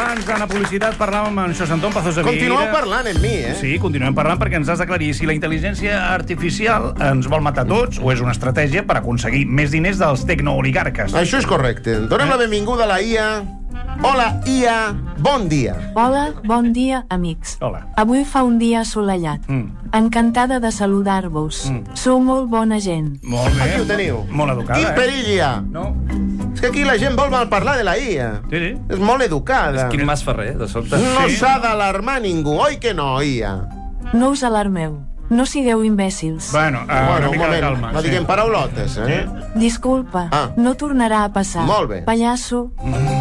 abans d'anar a publicitat parlàvem amb en Xos Anton Pazos de Vieira. Continueu parlant amb mi, eh? Sí, continuem parlant perquè ens has d'aclarir si la intel·ligència artificial ens vol matar tots o és una estratègia per aconseguir més diners dels tecnooligarques. Això és correcte. Donem la benvinguda a la IA. Hola, IA. Bon dia. Hola, bon dia, amics. Hola. Avui fa un dia assolellat. Encantada de saludar-vos. Sou molt bona gent. Molt bé. Aquí ho teniu. Molt educada, Quin perill hi ha? No? És que aquí la gent vol mal parlar de la IA. Sí. És molt educada. Quin Mas Ferrer, de sobte. No Sí. s'ha d'alarmar ningú, oi que no, IA? No us alarmeu. No sigueu imbècils. Bueno, una un mica de moment, calma. no diguem paraulotes, eh? Disculpa, Ah. no tornarà a passar. Molt bé. Pallasso,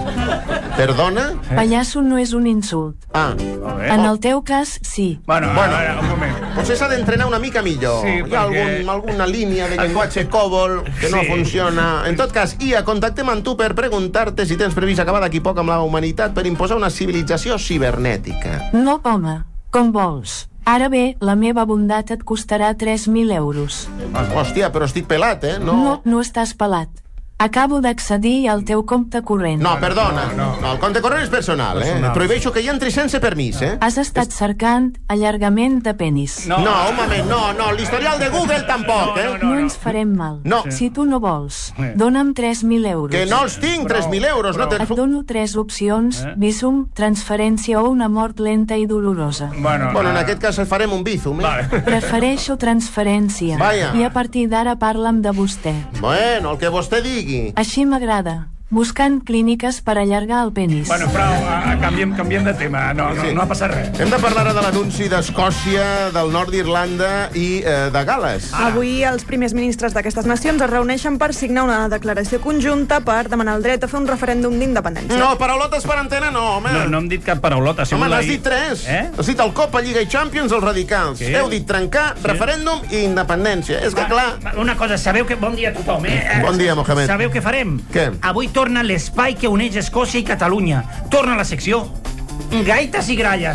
Perdona? pallasso no és un insult. Ah, Molt bé. En el teu cas, sí. Bueno, Bueno. a veure, un moment. potser s'ha d'entrenar una mica millor. Sí, Hi ha perquè- alguna línia de llenguatge COBOL que no Sí. funciona. En tot cas, IA, contactem amb tu per preguntar-te si tens previst acabar d'aquí poc amb la humanitat per imposar una civilització cibernètica. No, home, com vols. Ara bé, la meva bondat et costarà 3.000 euros. Hòstia, però estic pelat, eh? No estàs pelat. Acabo d'accedir al teu compte corrent. No, perdona. No. El compte corrent és personal, eh? Personal. Prohibeixo que hi entri sense permís, eh? Has estat cercant allargament de penis. No, un moment, no. L'historial de Google tampoc, eh? No ens farem mal. No. Si tu no vols, dona'm 3.000 euros. Que no els tinc, 3.000 euros. No Et dono 3 opcions, Bizum, transferència o una mort lenta i dolorosa. Bueno, Bueno, en aquest cas farem un Bizum, eh? Vale. Prefereixo transferència. Vaja. I a partir d'ara parla'm de vostè. Bueno, el que vostè digui. Així m'agrada. Buscant clíniques per allargar el penis. Bueno, prou, canviem de tema. No ha passat res. Hem de parlar ara de l'anunci d'Escòcia, del nord d'Irlanda i de Gales. Avui els primers ministres d'aquestes nacions es reuneixen per signar una declaració conjunta per demanar el dret a fer un referèndum d'independència. No, paraulotes per antena no, home. No hem dit cap paraulota. Home, n'has dit 3. Has dit el Copa, Lliga i Champions, els radicals. Sí. Heu dit trencar, referèndum i independència. És que clar... Una cosa, sabeu que... Bon dia a tothom, eh? Bon dia, Mohamed. Sabeu què farem? Què? Avui torna l'espai que uneix Escòcia i Catalunya. Torna la secció Gaites i Gralles.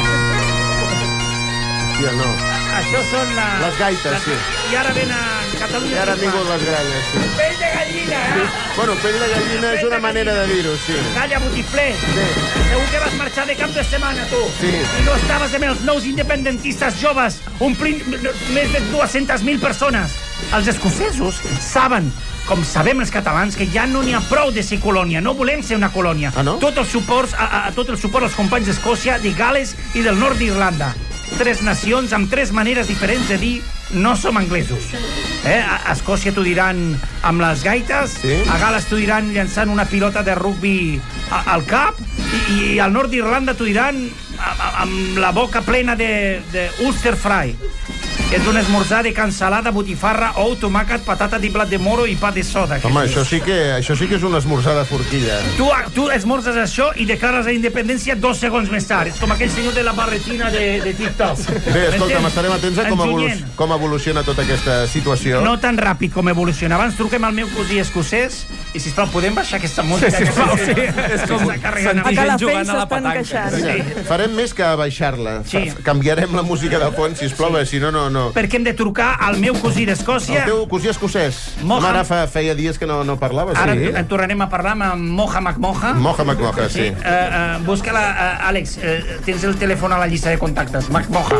Tia, no. Això són Les gaites, sí. I ara venen Catalunya. I ara han vingut les gralles, sí. Pell de gallina, eh? Bueno, pell de gallina és una manera de dir-ho, sí. Calla, botifler. Sí. Segur que vas marxar de cap de setmana, tu. Sí. I no estaves amb els nous independentistes joves, omplint més de 200.000 persones. Els escocesos saben, com sabem els catalans, que ja no n'hi ha prou de ser colònia. No volem ser una colònia. Ah, no? Tot el suport als companys d'Escòcia, de Gales i del nord d'Irlanda. 3 nacions amb 3 maneres diferents de dir no som anglesos. A Escòcia t'ho diran amb les gaites, Sí. a Gales t'ho diran llançant una pilota de rugbi al cap, i al nord d'Irlanda t'ho diran amb la boca plena de Ulster Fry. És un esmorzar de cansalada, botifarra, ou, tomàquet, patata de blat de moro i pa de soda. Home, això sí que és una esmorzar de forquilla. Tu esmorzes això i declares la independència 2 segons més tard. És com aquell senyor de la barretina de TikTok. Bé, escolta'm, estarem atents a Junyent. com evoluciona tota aquesta situació. No tan ràpid com evoluciona. Abans truquem al meu cosí escocès i, sisplau, podem baixar aquesta música? sisplau, sí. És com A carregant. Calafell jugant a la s'estan petanca. queixant. Sí. Farem més que baixar-la. Sí. Canviarem la música de fons, sisplau, si no, no. Perquè hem de trucar al meu cosí El d'Escòcia. teu cosí escocès. Moha. Ara feia dies que no parlava. Ara Sí. en tornarem a parlar amb Moha McMoha. Moha, sí. Busca-la, Àlex. Tens el telèfon a la llista de contactes. McMoha.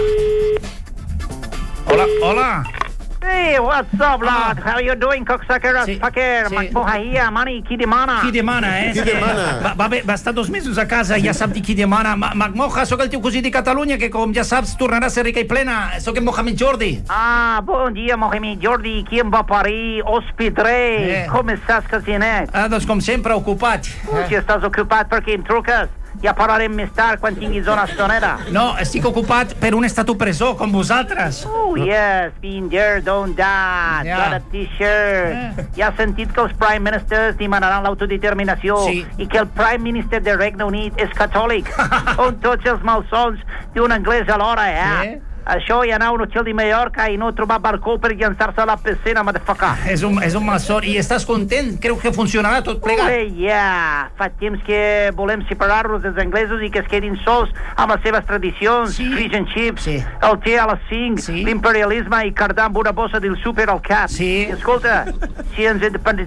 Hola. Hey, what's up, lad? How you doing, cocksucker? Sí, Fucker, sí. McMoha here, money, qui demana? Qui demana, eh? Qui demana? Va estar 2 mesos a casa i ja sap dir qui demana. McMoha, sóc el teu cosí de Catalunya, que com ja saps tornarà a ser rica i plena. Sóc en Mohamed Jordi. Ah, bon dia, Mohamed Jordi. Qui em va parir? Hospidré. Com estàs, casinet? Doncs com sempre, ocupat. Si estàs ocupat, per què em truques? Ja parlarem més tard, quan tinguis una estonera. No, estic ocupat per un estat opressor, com vosaltres. Oh, yes, been there, done that. Ja. Got a t-shirt. Ja has sentit que els Prime Ministers demanaran l'autodeterminació Sí. i que el Prime Minister del Regne Unit és catòlic. On tots els malsons d'un anglès alhora, eh? Això i anar a un hotel de Mallorca i no trobar barcó per llançar-se a la piscina, motherfucker. És un malson. I estàs content? Creu que funcionarà tot plegat? Ja, fa temps que volem separar-nos dels anglesos i que es quedin sols amb les seves tradicions, Sí. fish and chips, Sí. el té a les 5, Sí. l'imperialisme i cardar amb una bossa del súper al cap. Sí. I escolta, si ens